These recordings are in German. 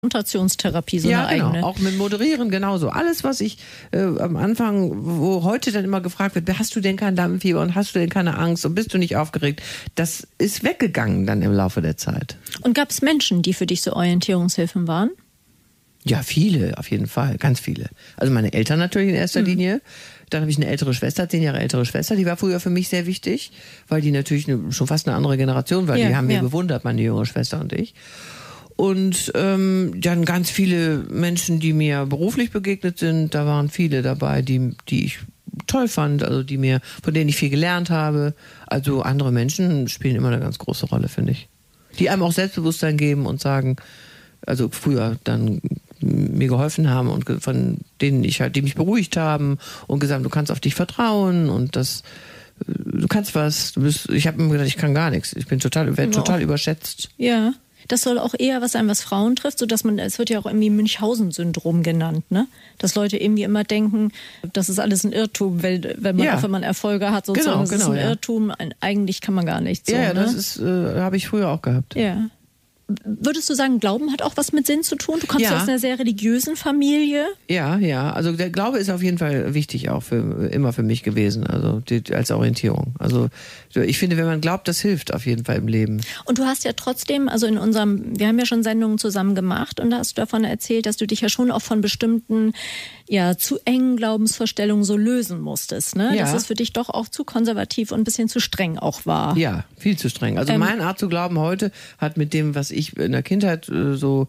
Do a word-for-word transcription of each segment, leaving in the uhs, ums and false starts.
Konfrontationstherapie, so ja, eine genau. eigene. Auch mit Moderieren genauso. Alles, was ich äh, am Anfang, wo heute dann immer gefragt wird, hast du denn kein Lampenfieber und hast du denn keine Angst und bist du nicht aufgeregt, das ist weggegangen dann im Laufe der Zeit. Und gab es Menschen, die für dich so Orientierungshilfen waren? Ja, viele, auf jeden Fall, ganz viele. Also meine Eltern natürlich in erster mhm. Linie. Dann habe ich eine ältere Schwester, zehn Jahre ältere Schwester, die war früher für mich sehr wichtig, weil die natürlich eine, schon fast eine andere Generation war. Ja, die haben ja. mir bewundert, meine jüngere Schwester und ich. Und ähm, dann ganz viele Menschen, die mir beruflich begegnet sind, da waren viele dabei, die, die ich toll fand, also die mir, von denen ich viel gelernt habe. Also andere Menschen spielen immer eine ganz große Rolle, finde ich. Die einem auch Selbstbewusstsein geben und sagen, also früher dann mir geholfen haben und von denen ich halt, die mich beruhigt haben und gesagt, du kannst auf dich vertrauen und das, du kannst was. Du bist, ich habe mir gedacht, ich kann gar nichts. Ich bin total, werde total überschätzt. Ja. Das soll auch eher was sein, was Frauen trifft, so dass man, es wird ja auch irgendwie Münchhausen-Syndrom genannt, ne? Dass Leute irgendwie immer denken, das ist alles ein Irrtum, weil, wenn man, ja. auch wenn man Erfolge hat, sozusagen, genau, das genau, ist ein ja. Irrtum, eigentlich kann man gar nichts. So, ja, ja, ne? das ist, äh, habe ich früher auch gehabt. Ja. Würdest du sagen, Glauben hat auch was mit Sinn zu tun? Du kommst ja. aus einer sehr religiösen Familie. Ja, ja. Also der Glaube ist auf jeden Fall wichtig auch für, immer für mich gewesen, also die, als Orientierung. Also ich finde, wenn man glaubt, das hilft auf jeden Fall im Leben. Und du hast ja trotzdem, also in unserem, wir haben ja schon Sendungen zusammen gemacht und da hast du davon erzählt, dass du dich ja schon auch von bestimmten, ja, zu engen Glaubensvorstellungen so lösen musstest, ne? Ja. Dass es für dich doch auch zu konservativ und ein bisschen zu streng auch war. Ja, viel zu streng. Also ähm, meine Art zu glauben heute hat mit dem, was ich in der Kindheit äh, so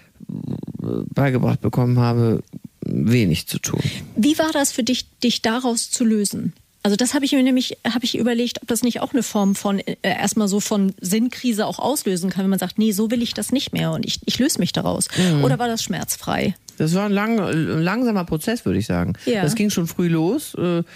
beigebracht bekommen habe, wenig zu tun. Wie war das für dich, dich daraus zu lösen? Also das habe ich mir nämlich, habe ich überlegt, ob das nicht auch eine Form von, äh, erstmal so von Sinnkrise auch auslösen kann, wenn man sagt, nee, so will ich das nicht mehr und ich, ich löse mich daraus. Mhm. Oder war das schmerzfrei? Das war ein, lang, ein langsamer Prozess, würde ich sagen. Ja. Das ging schon früh los.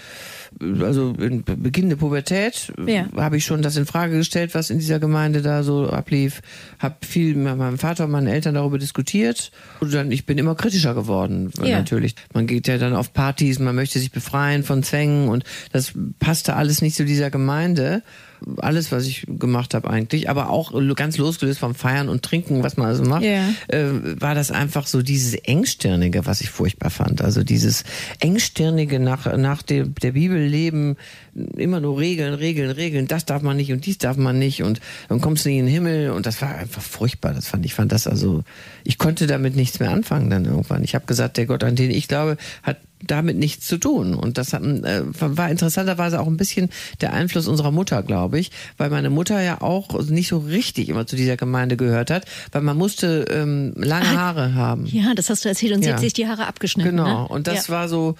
Also in Beginn der Pubertät ja. habe ich schon das in Frage gestellt, was in dieser Gemeinde da so ablief. Habe viel mit meinem Vater und meinen Eltern darüber diskutiert. Und dann, ich bin immer kritischer geworden, ja. natürlich. Man geht ja dann auf Partys, man möchte sich befreien von Zwängen und das passte alles nicht zu dieser Gemeinde. Alles, was ich gemacht habe eigentlich, aber auch ganz losgelöst vom Feiern und Trinken, was man also macht, yeah. äh, war das einfach so dieses Engstirnige, was ich furchtbar fand. Also dieses Engstirnige nach, nach der, der Bibel leben, immer nur Regeln, Regeln, Regeln, das darf man nicht und dies darf man nicht und dann kommst du nicht in den Himmel und das war einfach furchtbar. Das fand ich, fand das also, ich konnte damit nichts mehr anfangen dann irgendwann. Ich habe gesagt, der Gott, an den ich glaube, hat damit nichts zu tun. Und das hat, äh, war interessanterweise auch ein bisschen der Einfluss unserer Mutter, glaube ich, weil meine Mutter ja auch nicht so richtig immer zu dieser Gemeinde gehört hat, weil man musste ähm, lange ah, Haare haben. Ja, das hast du erzählt und sie ja. hat sich die Haare abgeschnitten. Genau, ne? und das ja. war so,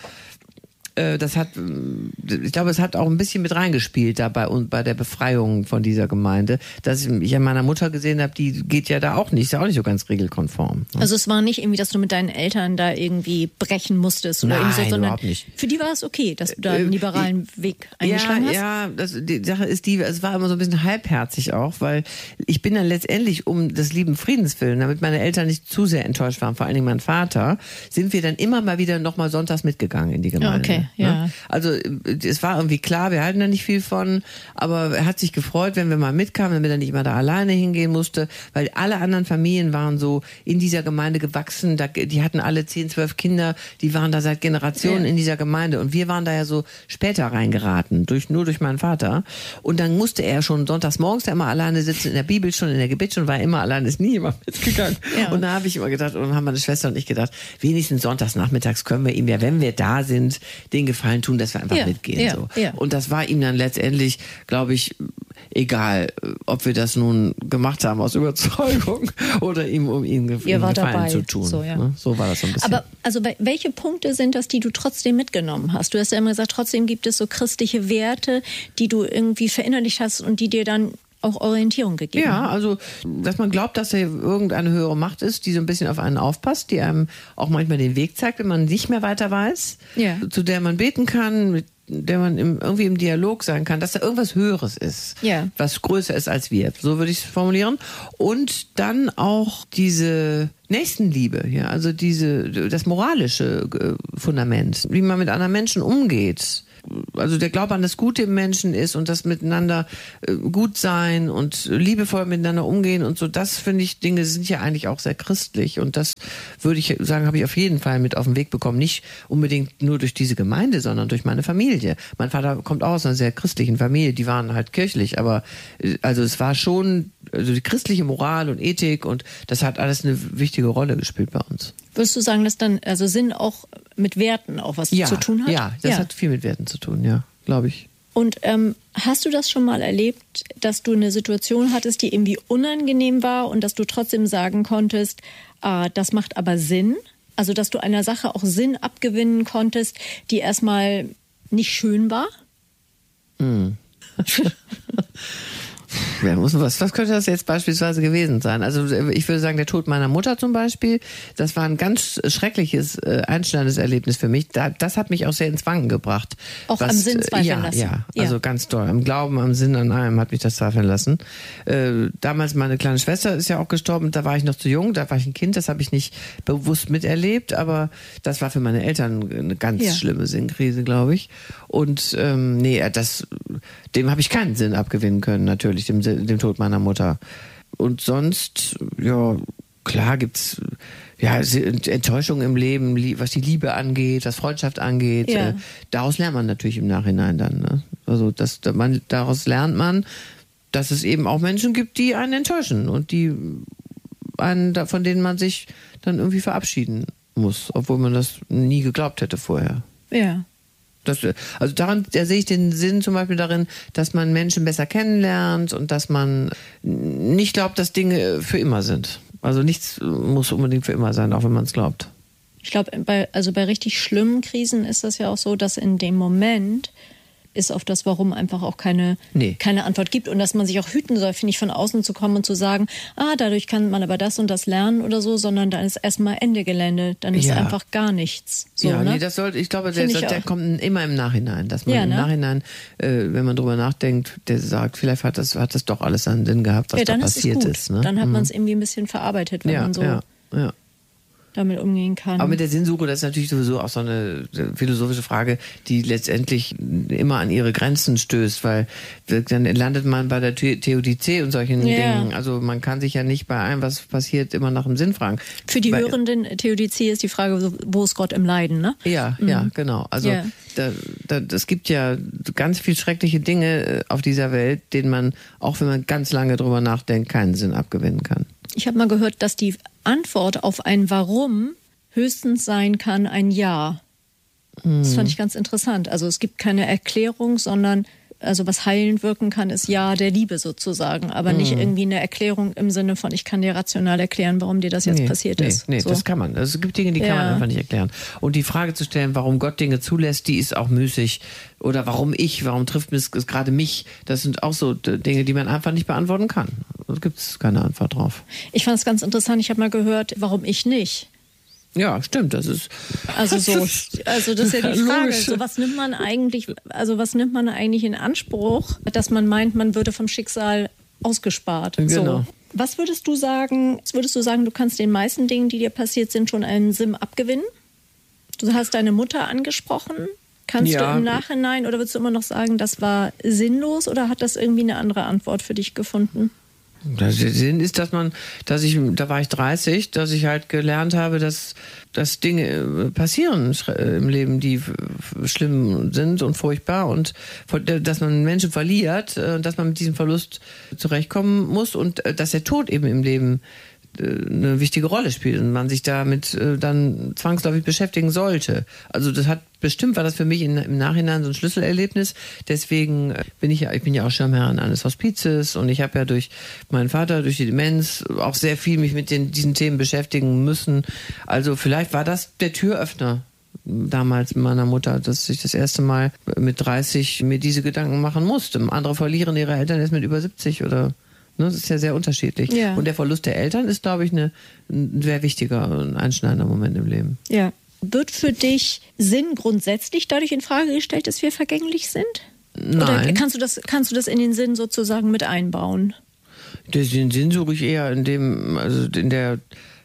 das hat, ich glaube, es hat auch ein bisschen mit reingespielt da bei, bei der Befreiung von dieser Gemeinde, dass ich an meiner Mutter gesehen habe, die geht ja da auch nicht, ist ja auch nicht so ganz regelkonform. Also es war nicht irgendwie, dass du mit deinen Eltern da irgendwie brechen musstest oder Nein, irgendwie so, sondern überhaupt nicht. Für die war es okay, dass du da einen liberalen äh, Weg eingeschlagen ja, hast? Ja, das, die Sache ist die, es war immer so ein bisschen halbherzig auch, weil ich bin dann letztendlich um des lieben Friedens willen, damit meine Eltern nicht zu sehr enttäuscht waren, vor allen Dingen mein Vater, sind wir dann immer mal wieder nochmal sonntags mitgegangen in die Gemeinde. Okay. Ja. Also es war irgendwie klar, wir halten da nicht viel von, aber er hat sich gefreut, wenn wir mal mitkamen, damit er nicht immer da alleine hingehen musste, weil alle anderen Familien waren so in dieser Gemeinde gewachsen, die hatten alle zehn, zwölf Kinder, die waren da seit Generationen ja. in dieser Gemeinde und wir waren da ja so später reingeraten, durch, nur durch meinen Vater und dann musste er schon sonntags morgens da immer alleine sitzen, in der Bibelstunde, in der Gebetsstunde, war er immer alleine, ist nie jemand mitgegangen ja. und da habe ich immer gedacht, und dann haben meine Schwester und ich gedacht, wenigstens sonntags nachmittags können wir ihm ja, wenn wir da sind, den Gefallen tun, dass wir einfach ja, mitgehen. Ja, so. ja. Und das war ihm dann letztendlich, glaube ich, egal, ob wir das nun gemacht haben aus Überzeugung oder ihm, um ihm Gefallen dabei. zu tun. So, ja. so war das so ein bisschen. Aber also welche Punkte sind das, die du trotzdem mitgenommen hast? Du hast ja immer gesagt, trotzdem gibt es so christliche Werte, die du irgendwie verinnerlicht hast und die dir dann auch Orientierung gegeben Ja, also, dass man glaubt, dass da irgendeine höhere Macht ist, die so ein bisschen auf einen aufpasst, die einem auch manchmal den Weg zeigt, wenn man nicht mehr weiter weiß, ja. zu der man beten kann, mit der man im, irgendwie im Dialog sein kann, dass da irgendwas Höheres ist, ja. was größer ist als wir. So würde ich es formulieren. Und dann auch diese Nächstenliebe, ja, also diese, das moralische Fundament, wie man mit anderen Menschen umgeht. also der Glaube an das Gute im Menschen ist und das miteinander äh, gut sein und liebevoll miteinander umgehen und so, das finde ich, Dinge sind ja eigentlich auch sehr christlich und das würde ich sagen, habe ich auf jeden Fall mit auf den Weg bekommen. Nicht unbedingt nur durch diese Gemeinde, sondern durch meine Familie. Mein Vater kommt auch aus einer sehr christlichen Familie, die waren halt kirchlich, aber äh, also es war schon, also die christliche Moral und Ethik und das hat alles eine wichtige Rolle gespielt bei uns. Würdest du sagen, dass dann also Sinn auch mit Werten auch was ja, zu tun hat? Ja, das ja. hat viel mit Werten zu tun, ja, glaube ich. Und ähm, hast du das schon mal erlebt, dass du eine Situation hattest, die irgendwie unangenehm war und dass du trotzdem sagen konntest, ah, das macht aber Sinn? Also dass du einer Sache auch Sinn abgewinnen konntest, die erstmal nicht schön war? Mhm. Ja, muss, was, was könnte das jetzt beispielsweise gewesen sein? Also ich würde sagen, der Tod meiner Mutter zum Beispiel, das war ein ganz schreckliches, äh, einschneidendes Erlebnis für mich. Da, das hat mich auch sehr ins Wanken gebracht. Auch was, am Sinn zweifeln ja, lassen. Ja, ja, also ganz doll. Am Glauben, am Sinn, an allem hat mich das zweifeln lassen. Äh, damals meine kleine Schwester ist ja auch gestorben, da war ich noch zu jung, da war ich ein Kind, das habe ich nicht bewusst miterlebt, aber das war für meine Eltern eine ganz ja. schlimme Sinnkrise, glaube ich. Und ähm, nee, das, dem habe ich keinen Sinn abgewinnen können, natürlich, dem, dem Tod meiner Mutter. Und sonst, ja, klar gibt's ja Enttäuschung im Leben, was die Liebe angeht, was Freundschaft angeht. Ja. Äh, daraus lernt man natürlich im Nachhinein dann. Ne? Also das, man, daraus lernt man, dass es eben auch Menschen gibt, die einen enttäuschen und die einen, von denen man sich dann irgendwie verabschieden muss, obwohl man das nie geglaubt hätte vorher. Ja. Das, also daran, da sehe ich den Sinn zum Beispiel darin, dass man Menschen besser kennenlernt und dass man nicht glaubt, dass Dinge für immer sind. Also nichts muss unbedingt für immer sein, auch wenn man es glaubt. Ich glaube, bei, also bei richtig schlimmen Krisen ist das ja auch so, dass in dem Moment ist auf das Warum einfach auch keine, nee. keine Antwort gibt und dass man sich auch hüten soll, finde ich, von außen zu kommen und zu sagen, ah, dadurch kann man aber das und das lernen oder so, sondern dann ist erstmal Ende Gelände, dann ist ja. einfach gar nichts. So, ja, ne? nee, das sollte, ich glaube, der, ich der kommt immer im Nachhinein, dass man ja, im ne? Nachhinein, äh, wenn man drüber nachdenkt, der sagt, vielleicht hat das, hat das doch alles einen Sinn gehabt, was ja, da dann passiert ist. Es gut. ist. Ne? Dann hat mhm. man es irgendwie ein bisschen verarbeitet, wenn ja, man so ja, ja. damit umgehen kann. Aber mit der Sinnsuche, das ist natürlich sowieso auch so eine philosophische Frage, die letztendlich immer an ihre Grenzen stößt, weil dann landet man bei der Theodizee und solchen ja. Dingen. Also man kann sich ja nicht bei allem, was passiert, immer nach dem Sinn fragen. Für die bei, Hörenden, Theodizee ist die Frage, wo ist Gott im Leiden, ne? Ja, mhm. ja, genau. Also ja. da, da, es gibt ja ganz viel schreckliche Dinge auf dieser Welt, denen man, auch wenn man ganz lange drüber nachdenkt, keinen Sinn abgewinnen kann. Ich habe mal gehört, dass die Antwort auf ein Warum höchstens sein kann ein Ja. Mhm. Das fand ich ganz interessant. Also es gibt keine Erklärung, sondern also was heilend wirken kann, ist Ja der Liebe sozusagen, aber mhm. nicht irgendwie eine Erklärung im Sinne von, ich kann dir rational erklären, warum dir das jetzt nee, passiert nee, ist. Nee, so. das kann man. Also es gibt Dinge, die ja. kann man einfach nicht erklären. Und die Frage zu stellen, warum Gott Dinge zulässt, die ist auch müßig. Oder warum ich, warum trifft es gerade mich? Das sind auch so Dinge, die man einfach nicht beantworten kann. Da gibt es keine Antwort drauf. Ich fand es ganz interessant, ich habe mal gehört, warum ich nicht. Ja, stimmt, das ist. Also so, also das ist ja die Frage. Logisch. So, was nimmt man eigentlich, also was nimmt man eigentlich in Anspruch, dass man meint, man würde vom Schicksal ausgespart. Genau. So. Was würdest du sagen, würdest du sagen, du kannst den meisten Dingen, die dir passiert sind, schon einen Sinn abgewinnen? Du hast deine Mutter angesprochen. Kannst ja. du im Nachhinein, oder würdest du immer noch sagen, das war sinnlos, oder hat das irgendwie eine andere Antwort für dich gefunden? Der Sinn ist, dass man, dass ich, da war ich dreißig, dass ich halt gelernt habe, dass, dass Dinge passieren im Leben, die schlimm sind und furchtbar und dass man Menschen verliert, dass man mit diesem Verlust zurechtkommen muss und dass der Tod eben im Leben eine wichtige Rolle spielt und man sich damit äh, dann zwangsläufig beschäftigen sollte. Also das hat bestimmt, war das für mich in, im Nachhinein so ein Schlüsselerlebnis. Deswegen bin ich ja, ich bin ja auch Schirmherrin eines Hospizes und ich habe ja durch meinen Vater, durch die Demenz auch sehr viel mich mit den, diesen Themen beschäftigen müssen. Also vielleicht war das der Türöffner damals mit meiner Mutter, dass ich das erste Mal mit dreißig mir diese Gedanken machen musste. Andere verlieren ihre Eltern erst mit über siebzig oder das ist ja sehr unterschiedlich. Ja. Und der Verlust der Eltern ist, glaube ich, eine, ein sehr wichtiger und einschneidender Moment im Leben. Ja. Wird für dich Sinn grundsätzlich dadurch in Frage gestellt, dass wir vergänglich sind? Nein. Oder kannst du das, kannst du das in den Sinn sozusagen mit einbauen? Den Sinn suche ich eher in dem, also in der,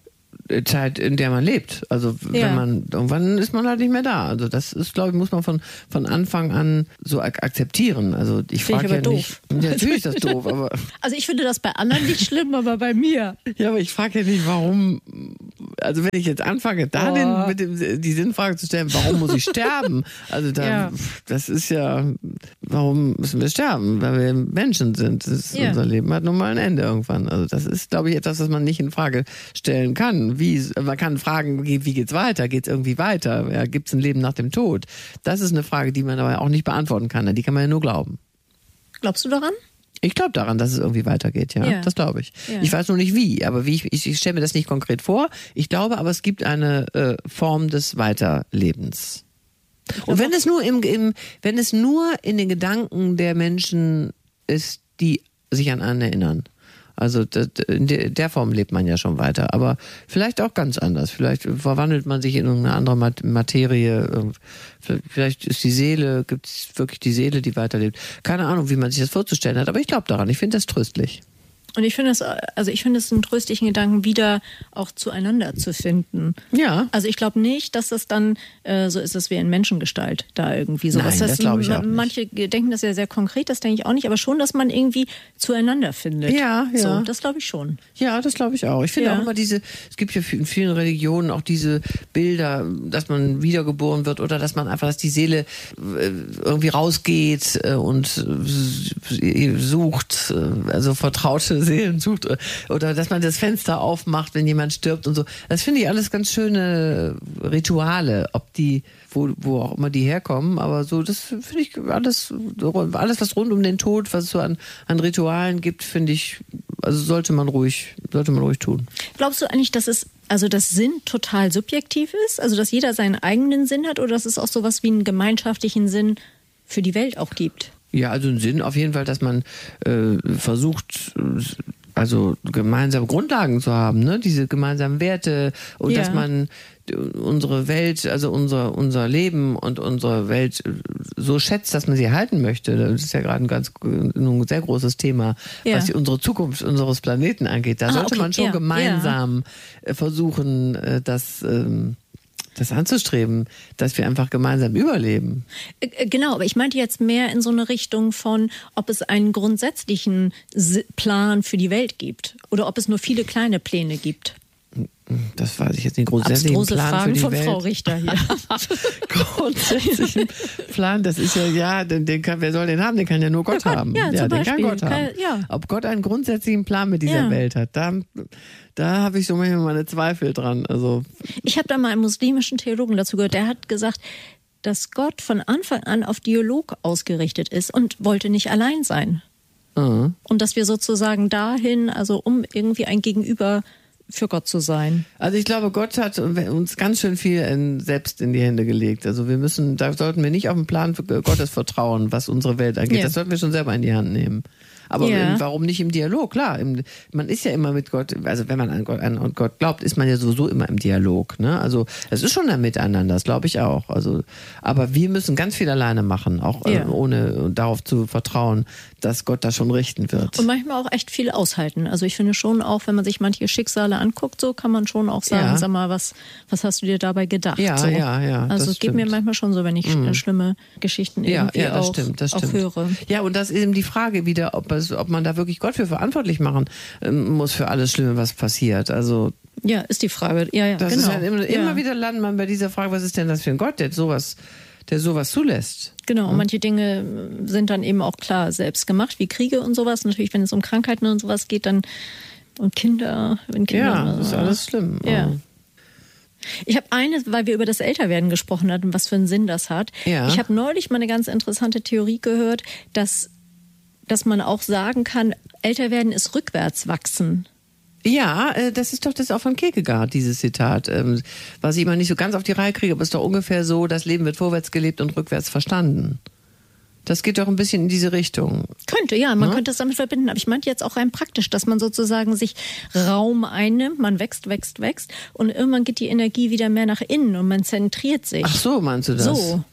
Zeit, in der man lebt. Also Ja. wenn man, irgendwann ist man halt nicht mehr da. Also das ist, glaube ich, muss man von, von Anfang an so ak- akzeptieren. Also ich Finde ich frage ja aber nicht. doof. Ja, natürlich ist das doof, aber Also ich finde das bei anderen nicht schlimm, aber bei mir. ja, aber ich frage ja nicht, warum. Also wenn ich jetzt anfange, da Oh. den, mit dem, die Sinnfrage zu stellen, warum muss ich sterben? Also da, Ja. das ist ja, warum müssen wir sterben? Weil wir Menschen sind. Das ist, Ja. Unser Leben hat nun mal ein Ende irgendwann. Also das ist, glaube ich, etwas, was man nicht in Frage stellen kann. Wie, man kann fragen, wie, wie geht's weiter? Geht's irgendwie weiter? Ja, gibt's ein Leben nach dem Tod? Das ist eine Frage, die man aber auch nicht beantworten kann. Die kann man ja nur glauben. Glaubst du daran? Ich glaube daran, dass es irgendwie weitergeht, ja. Ja. Das glaube ich. Ja. Ich weiß nur nicht wie, aber wie ich, ich, ich stelle mir das nicht konkret vor. Ich glaube aber, es gibt eine äh, Form des Weiterlebens. Und wenn es nur im, im, wenn es nur in den Gedanken der Menschen ist, die sich an einen erinnern. Also das, in der, der Form lebt man ja schon weiter, aber vielleicht auch ganz anders. Vielleicht verwandelt man sich in irgendeine andere Mat- Materie. Vielleicht ist die Seele, gibt es wirklich die Seele, die weiterlebt. Keine Ahnung, wie man sich das vorzustellen hat, aber ich glaube daran. Ich finde das tröstlich. Und ich finde es, also ich finde es einen tröstlichen Gedanken, wieder auch zueinander zu finden. Ja. Also ich glaube nicht, dass das dann äh, so ist, es wie in Menschengestalt da irgendwie sowas. Nein, das glaube ich auch nicht. Manche denken das ja sehr konkret, das denke ich auch nicht, aber schon, dass man irgendwie zueinander findet. Ja, ja. So, das glaube ich schon. Ja, das glaube ich auch. Ich finde Ja. auch immer diese, es gibt ja in vielen Religionen auch diese Bilder, dass man wiedergeboren wird oder dass man einfach, dass die Seele äh, irgendwie rausgeht äh, und äh, sucht, äh, also vertraute Seelen sucht oder dass man das Fenster aufmacht, wenn jemand stirbt und so. Das finde ich alles ganz schöne Rituale, ob die, wo, wo auch immer die herkommen, aber so, das finde ich alles, alles was rund um den Tod, was es so an, an Ritualen gibt, finde ich, also sollte man ruhig, sollte man ruhig tun. Glaubst du eigentlich, dass es, also das Sinn total subjektiv ist? Also dass jeder seinen eigenen Sinn hat oder dass es auch sowas wie einen gemeinschaftlichen Sinn für die Welt auch gibt? Ja, also ein Sinn auf jeden Fall, dass man äh, versucht, also gemeinsame Grundlagen zu haben, ne? Diese gemeinsamen Werte und Ja. dass man unsere Welt, also unser unser Leben und unsere Welt so schätzt, dass man sie erhalten möchte. Das ist ja gerade ein ganz ein sehr großes Thema, Ja. was die, unsere Zukunft unseres Planeten angeht. Da Ah, sollte okay, man schon ja, gemeinsam ja. versuchen, das ähm, das anzustreben, dass wir einfach gemeinsam überleben. Äh, Genau, aber ich meinte jetzt mehr in so eine Richtung von, ob es einen grundsätzlichen Si- Plan für die Welt gibt oder ob es nur viele kleine Pläne gibt. Das weiß ich jetzt nicht. Grundsätzlichen Abstruse Plan Fragen für die von Welt. Frau Richter hier. Grundsätzlichen Plan, das ist ja, ja, den, den kann, wer soll den haben? Den kann ja nur Gott, Gott, haben. ja, zum den kann Beispiel. Gott haben. Kann- ja. Ob Gott einen grundsätzlichen Plan mit dieser Ja. Welt hat, da, da habe ich so manchmal meine Zweifel dran. Also, Ich habe da mal einen muslimischen Theologen dazu gehört, der hat gesagt, dass Gott von Anfang an auf Dialog ausgerichtet ist und wollte nicht allein sein. uh. Und dass wir sozusagen dahin, also um irgendwie ein Gegenüber für Gott zu sein. Also ich glaube, Gott hat uns ganz schön viel in, selbst in die Hände gelegt. Also wir müssen, da sollten wir nicht auf den Plan Gottes vertrauen, was unsere Welt angeht. Ja. Das sollten wir schon selber in die Hand nehmen. Aber Ja. warum nicht im Dialog? Klar, im, man ist ja immer mit Gott, also wenn man an Gott, an Gott glaubt, ist man ja sowieso immer im Dialog. Ne? Also es ist schon ein Miteinander, das glaube ich auch. Also, aber wir müssen ganz viel alleine machen, auch Ja. äh, ohne darauf zu vertrauen, dass Gott das schon richten wird. Und manchmal auch echt viel aushalten. Also ich finde schon auch, wenn man sich manche Schicksale anguckt, so kann man schon auch sagen, Ja. sag mal, was, was hast du dir dabei gedacht? Ja, so. ja, ja, Also das es geht mir stimmt. manchmal schon so, wenn ich mhm. schlimme Geschichten Ja, irgendwie ja, das auch, stimmt, das auch stimmt. höre. Ja, und das ist eben die Frage wieder, ob, es, ob man da wirklich Gott für verantwortlich machen ähm, muss für alles Schlimme, was passiert. Also Ja, ist die Frage. Ja, ja, das genau. ist halt immer, ja. immer wieder landet man bei dieser Frage, was ist denn das für ein Gott, der sowas, der sowas zulässt? Genau, und manche Dinge sind dann eben auch klar selbst gemacht, wie Kriege und sowas. Natürlich, wenn es um Krankheiten und sowas geht, dann und Kinder, wenn Kinder. Ja, das ist alles schlimm. Ja. Ich habe eine, weil wir über das Älterwerden gesprochen hatten, was für einen Sinn das hat. Ja. Ich habe neulich mal eine ganz interessante Theorie gehört, dass, dass man auch sagen kann, Älterwerden ist rückwärts wachsen. Ja, äh, das ist doch das auch von Kierkegaard, dieses Zitat, ähm, was ich immer nicht so ganz auf die Reihe kriege, aber es ist doch ungefähr so, das Leben wird vorwärts gelebt und rückwärts verstanden. Das geht doch ein bisschen in diese Richtung. Könnte, ja, man Ja. könnte es damit verbinden. Aber ich meinte jetzt auch rein praktisch, dass man sozusagen sich Raum einnimmt, man wächst, wächst, wächst und irgendwann geht die Energie wieder mehr nach innen und man zentriert sich. Ach so, meinst du das? So.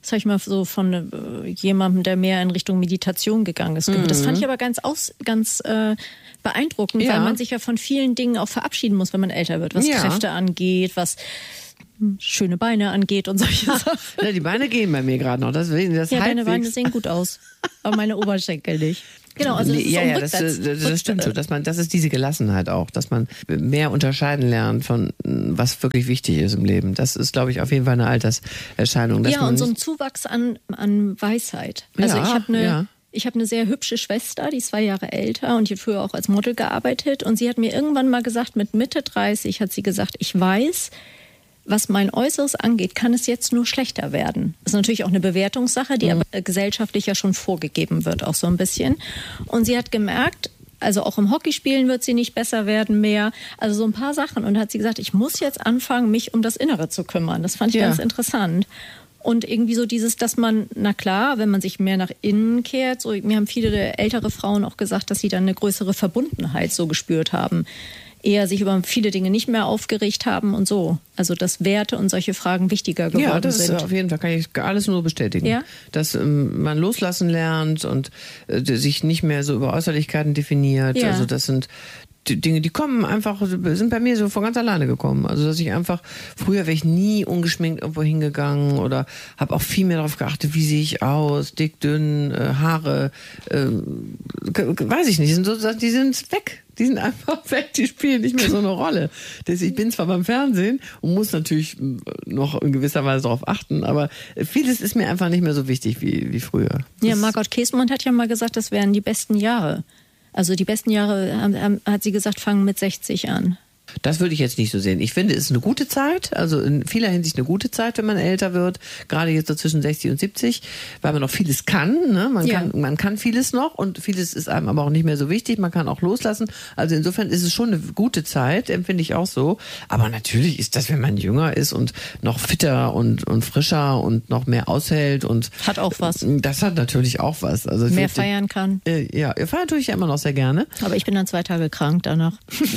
Das habe ich mal so von äh, jemandem, der mehr in Richtung Meditation gegangen ist. Mhm. Das fand ich aber ganz, aus, ganz äh, beeindruckend, ja. weil man sich ja von vielen Dingen auch verabschieden muss, wenn man älter wird. Was ja. Kräfte angeht, was schöne Beine angeht und solche Sachen. Ja, die Beine gehen bei mir gerade noch. Das, das ja, deine Beine sehen gut aus, aber meine Oberschenkel nicht. Genau, also das ist ja, so ja, das, das, das stimmt schon, dass man, das ist diese Gelassenheit auch, dass man mehr unterscheiden lernt von was wirklich wichtig ist im Leben. Das ist, glaube ich, auf jeden Fall eine Alterserscheinung. Ja, und so ein Zuwachs an, an Weisheit. Also ja, ich habe eine, ja. ich habe eine sehr hübsche Schwester, die ist zwei Jahre älter und die hat früher auch als Model gearbeitet und sie hat mir irgendwann mal gesagt, mit Mitte dreißig hat sie gesagt, ich weiß, was mein Äußeres angeht, kann es jetzt nur schlechter werden. Das ist natürlich auch eine Bewertungssache, die mhm. aber gesellschaftlich ja schon vorgegeben wird, auch so ein bisschen. Und sie hat gemerkt, also auch im Hockeyspielen wird sie nicht besser werden mehr. Also so ein paar Sachen. Und hat sie gesagt, ich muss jetzt anfangen, mich um das Innere zu kümmern. Das fand ich ja. ganz interessant. Und irgendwie so dieses, dass man, na klar, wenn man sich mehr nach innen kehrt, so, mir haben viele ältere Frauen auch gesagt, dass sie dann eine größere Verbundenheit so gespürt haben. Eher sich über viele Dinge nicht mehr aufgeregt haben und so. Also dass Werte und solche Fragen wichtiger geworden sind. Ja, das sind. Ist auf jeden Fall, kann ich alles nur bestätigen. Ja? Dass ähm, man loslassen lernt und äh, sich nicht mehr so über Äußerlichkeiten definiert. Ja. Also das sind die Dinge, die kommen einfach, sind bei mir so von ganz alleine gekommen. Also dass ich einfach, früher wäre ich nie ungeschminkt irgendwo hingegangen oder habe auch viel mehr darauf geachtet, wie sehe ich aus, dick, dünn, äh, Haare, äh, weiß ich nicht, die sind, so, die sind weg. Die sind einfach weg, die spielen nicht mehr so eine Rolle. Ich bin zwar beim Fernsehen und muss natürlich noch in gewisser Weise darauf achten, aber vieles ist mir einfach nicht mehr so wichtig wie, wie früher. Das ja, Margot Käßmann hat ja mal gesagt, das wären die besten Jahre. Also die besten Jahre, hat sie gesagt, fangen mit sechzig an. Das würde ich jetzt nicht so sehen. Ich finde, es ist eine gute Zeit, also in vieler Hinsicht eine gute Zeit, wenn man älter wird, gerade jetzt so zwischen sechzig und siebzig, weil man noch vieles kann, ne? Man ja. kann, man kann vieles noch und vieles ist einem aber auch nicht mehr so wichtig, man kann auch loslassen. Also insofern ist es schon eine gute Zeit, empfinde ich auch so. Aber natürlich ist das, wenn man jünger ist und noch fitter und, und frischer und noch mehr aushält und hat auch was. Das hat natürlich auch was. Also mehr feiern kann. Äh, ja, feiern tue ich ja immer noch sehr gerne. Aber ich bin dann zwei Tage krank danach.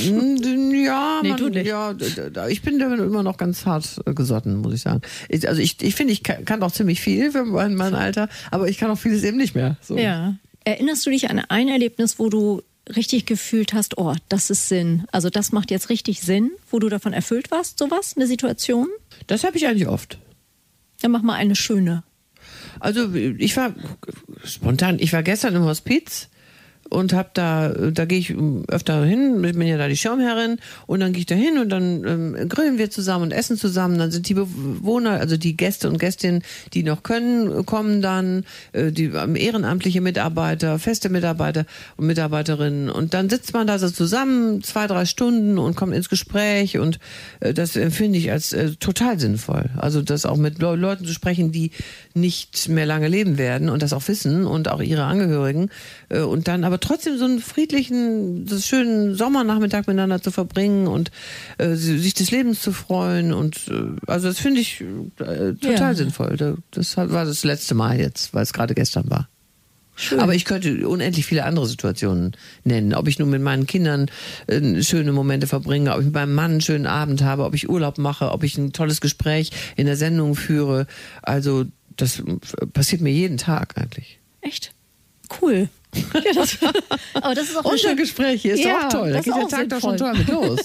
Ja. Nee, man, du nicht. Ja, ich bin da immer noch ganz hart gesotten, muss ich sagen. Ich, also ich, ich finde, ich kann, kann auch ziemlich viel für mein, mein Alter, aber ich kann auch vieles eben nicht mehr. So. Ja. Erinnerst du dich an ein Erlebnis, wo du richtig gefühlt hast, oh, das ist Sinn, also das macht jetzt richtig Sinn, wo du davon erfüllt warst, sowas, eine Situation? Das habe ich eigentlich oft. Dann mach mal eine schöne. Also ich war spontan, ich war gestern im Hospiz und hab da, da gehe ich öfter hin, ich bin ja da die Schirmherrin und dann gehe ich da hin und dann ähm, grillen wir zusammen und essen zusammen, dann sind die Bewohner, also die Gäste und Gästinnen, die noch können, kommen dann, äh, die ehrenamtliche Mitarbeiter, feste Mitarbeiter und Mitarbeiterinnen und dann sitzt man da so zusammen, zwei, drei Stunden und kommt ins Gespräch und äh, das empfinde ich als äh, total sinnvoll. Also das auch mit Le- Leuten zu sprechen, die nicht mehr lange leben werden und das auch wissen und auch ihre Angehörigen äh, und dann aber trotzdem so einen friedlichen, so schönen Sommernachmittag miteinander zu verbringen und äh, sich des Lebens zu freuen und äh, also das finde ich äh, total ja. sinnvoll. Das war das letzte Mal jetzt, weil es gerade gestern war. Schön. Aber ich könnte unendlich viele andere Situationen nennen. Ob ich nun mit meinen Kindern äh, schöne Momente verbringe, ob ich mit meinem Mann einen schönen Abend habe, ob ich Urlaub mache, ob ich ein tolles Gespräch in der Sendung führe. Also das passiert mir jeden Tag eigentlich. Echt? Cool. Ja, das, aber das ist auch unser Gespräch hier ist ja, doch auch toll. Da geht der Tag doch schon toll mit los.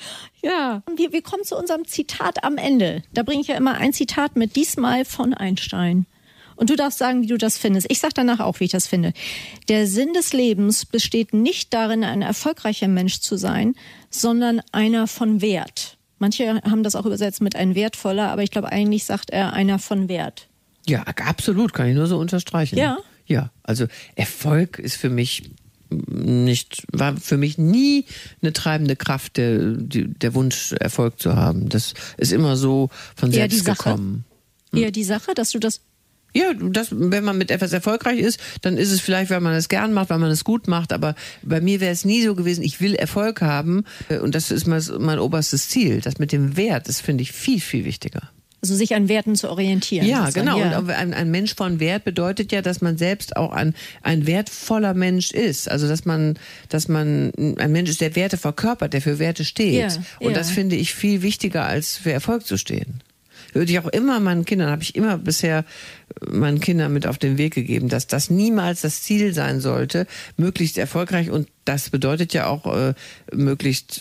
Ja. Wir, wir kommen zu unserem Zitat am Ende. Da bringe ich ja immer ein Zitat mit, diesmal von Einstein. Und du darfst sagen, wie du das findest. Ich sage danach auch, wie ich das finde. Der Sinn des Lebens besteht nicht darin, ein erfolgreicher Mensch zu sein, sondern einer von Wert. Manche haben das auch übersetzt mit ein wertvoller, aber ich glaube, eigentlich sagt er einer von Wert. Ja, absolut, kann ich nur so unterstreichen. Ja. Ja, also Erfolg ist für mich nicht, war für mich nie eine treibende Kraft, der, der Wunsch, Erfolg zu haben. Das ist immer so von eher selbst die Sache. gekommen. Hm. Eher die Sache, dass du das... Ja, das, wenn man mit etwas erfolgreich ist, dann ist es vielleicht, weil man es gern macht, weil man es gut macht. Aber bei mir wäre es nie so gewesen, ich will Erfolg haben und das ist mein, mein oberstes Ziel. Das mit dem Wert, das finde ich viel, viel wichtiger. Also sich an Werten zu orientieren. Ja, genau. Ja. Und ein, ein Mensch von Wert bedeutet ja, dass man selbst auch ein, ein wertvoller Mensch ist. Also dass man, dass man ein Mensch ist, der Werte verkörpert, der für Werte steht. Ja, und ja. das finde ich viel wichtiger, als für Erfolg zu stehen. Würde ich auch immer meinen Kindern, habe ich immer bisher meinen Kindern mit auf den Weg gegeben, dass das niemals das Ziel sein sollte, möglichst erfolgreich, und das bedeutet ja auch äh, möglichst,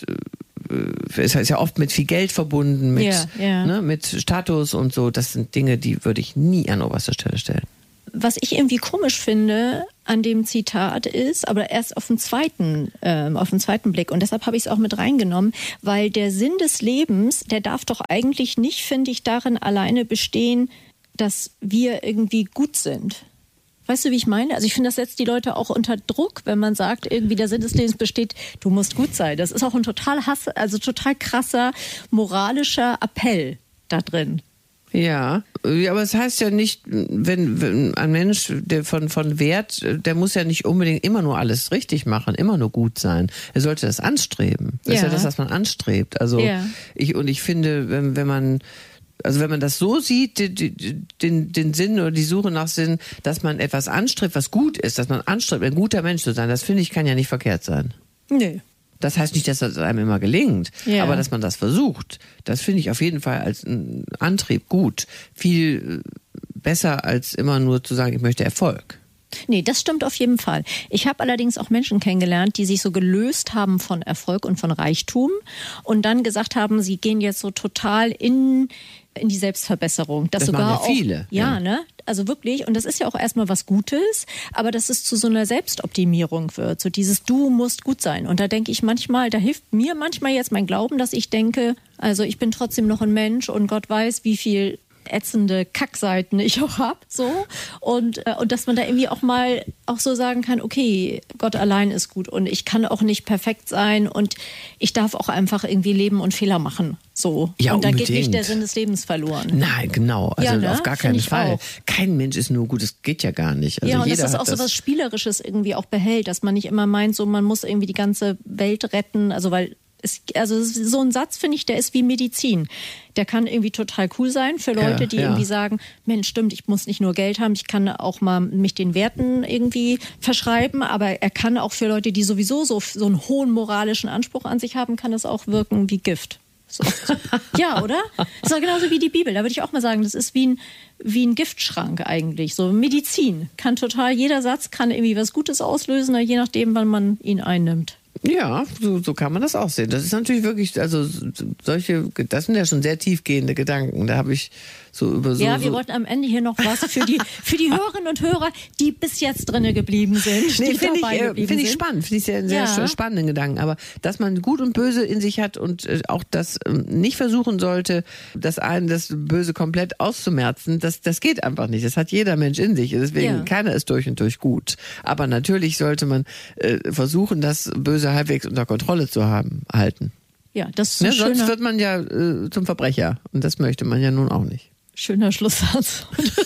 äh, es ist ja oft mit viel Geld verbunden, mit, ja, ja. Ne, mit Status und so. Das sind Dinge, die würde ich nie an oberster Stelle stellen. Was ich irgendwie komisch finde an dem Zitat ist, aber erst auf den zweiten, ähm, auf den zweiten Blick, und deshalb habe ich es auch mit reingenommen, weil der Sinn des Lebens, der darf doch eigentlich nicht, finde ich, darin alleine bestehen, dass wir irgendwie gut sind. Weißt du, wie ich meine? Also ich finde, das setzt die Leute auch unter Druck, wenn man sagt, irgendwie der Sinn des Lebens besteht, du musst gut sein. Das ist auch ein total Hass, also total krasser moralischer Appell da drin. Ja, aber es heißt ja nicht, wenn, wenn ein Mensch der von, von Wert, der muss ja nicht unbedingt immer nur alles richtig machen, immer nur gut sein. Er sollte das anstreben. Das ja. ist ja das, was man anstrebt. Also ja. ich, und ich finde, wenn, wenn man, also wenn man das so sieht, den, den, den Sinn oder die Suche nach Sinn, dass man etwas anstrebt, was gut ist, dass man anstrebt, ein guter Mensch zu sein, das finde ich, kann ja nicht verkehrt sein. Nö. Das heißt nicht, dass das einem immer gelingt, ja. aber dass man das versucht, das finde ich auf jeden Fall als einen Antrieb gut. Viel besser als immer nur zu sagen, ich möchte Erfolg. Nee, das stimmt auf jeden Fall. Ich habe allerdings auch Menschen kennengelernt, die sich so gelöst haben von Erfolg und von Reichtum und dann gesagt haben, sie gehen jetzt so total in, in die Selbstverbesserung. Das, das sogar machen ja viele. Auch, ja, ja, ne? Also wirklich, und das ist ja auch erstmal was Gutes, aber dass es zu so einer Selbstoptimierung wird, so dieses Du musst gut sein. Und da denke ich manchmal, da hilft mir manchmal jetzt mein Glauben, dass ich denke, also ich bin trotzdem noch ein Mensch und Gott weiß, wie viel ätzende Kackseiten ich auch habe, so. Und, äh, und dass man da irgendwie auch mal auch so sagen kann, okay, Gott allein ist gut und ich kann auch nicht perfekt sein und ich darf auch einfach irgendwie leben und Fehler machen, so. Ja, und da unbedingt. Geht nicht der Sinn des Lebens verloren. Nein, genau. Also ja, ne? auf gar keinen Fall. Auch. Kein Mensch ist nur gut, das geht ja gar nicht. Also ja, und jeder dass das auch so was Spielerisches irgendwie auch behält, dass man nicht immer meint, so man muss irgendwie die ganze Welt retten, also weil Es, also so ein Satz, finde ich, der ist wie Medizin. Der kann irgendwie total cool sein für Leute, die ja, ja. irgendwie sagen, Mensch, stimmt, ich muss nicht nur Geld haben, ich kann auch mal mich den Werten irgendwie verschreiben, aber er kann auch für Leute, die sowieso so, so einen hohen moralischen Anspruch an sich haben, kann es auch wirken wie Gift. So. Ja, oder? Das ist doch genauso wie die Bibel. Da würde ich auch mal sagen, das ist wie ein, wie ein Giftschrank eigentlich. So Medizin kann total, jeder Satz kann irgendwie was Gutes auslösen, je nachdem, wann man ihn einnimmt. Ja, so, so kann man das auch sehen. Das ist natürlich wirklich, also solche, das sind ja schon sehr tiefgehende Gedanken. Da habe ich so über so... Ja, wir so wollten am Ende hier noch was für die, für die Hörerinnen und Hörer, die bis jetzt drinne geblieben sind. Nee, finde ich, äh, find ich spannend. Finde ich sehr, einen sehr ja. spannenden Gedanken. Aber dass man Gut und Böse in sich hat und äh, auch das äh, nicht versuchen sollte, das einen, das Böse komplett auszumerzen, das, das geht einfach nicht. Das hat jeder Mensch in sich. Deswegen, ja. keiner ist durch und durch gut. Aber natürlich sollte man äh, versuchen, das Böse halbwegs unter Kontrolle zu haben, halten. Ja, das ist ne, ein sonst schöner, wird man ja äh, zum Verbrecher. Und das möchte man ja nun auch nicht. Schöner Schlusssatz.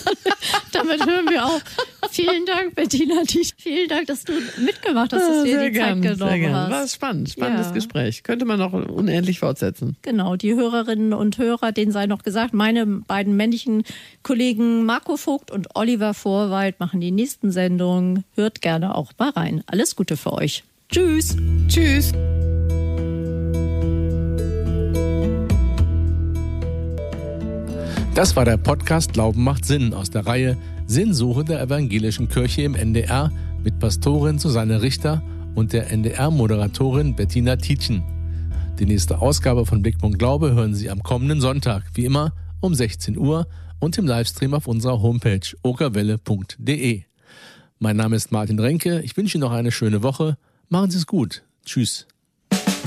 Damit hören wir auf. Vielen Dank, Bettina. Vielen Dank, dass du mitgemacht hast, dass du dir die gern, Zeit genommen sehr gern. hast. War spannend, spannendes ja. Gespräch. Könnte man noch unendlich fortsetzen. Genau, die Hörerinnen und Hörer, denen sei noch gesagt, meine beiden männlichen Kollegen Marco Vogt und Oliver Vorwald machen die nächsten Sendungen. Hört gerne auch mal rein. Alles Gute für euch. Tschüss. Tschüss. Das war der Podcast Glauben macht Sinn aus der Reihe Sinnsuche der Evangelischen Kirche im N D R mit Pastorin Susanne Richter und der N D R-Moderatorin Bettina Tietjen. Die nächste Ausgabe von Blickpunkt Glaube hören Sie am kommenden Sonntag, wie immer um sechzehn Uhr und im Livestream auf unserer Homepage okerwelle punkt de. Mein Name ist Martin Renke, ich wünsche Ihnen noch eine schöne Woche. Machen Sie es gut. Tschüss.